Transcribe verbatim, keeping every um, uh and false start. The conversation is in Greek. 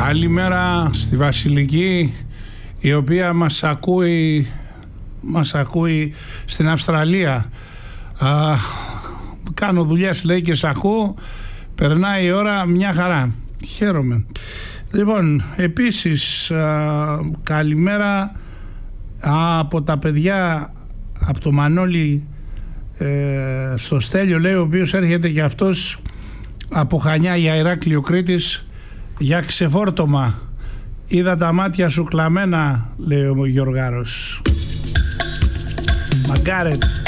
Καλημέρα στη Βασιλική, η οποία μας ακούει, μας ακούει στην Αυστραλία. Α, κάνω δουλειές, λέει, και σ' ακούω. Περνάει η ώρα μια χαρά. Χαίρομαι. Λοιπόν, επίσης α, καλημέρα α, από τα παιδιά, από το Μανώλη ε, στο Στέλιο, λέει, ο οποίος έρχεται και αυτός από Χανιά για Ηράκλειο Κρήτης για ξεφόρτωμα. Είδα τα μάτια σου κλαμμένα, λέει ο Γιωργάρος. Μαγκάρετ.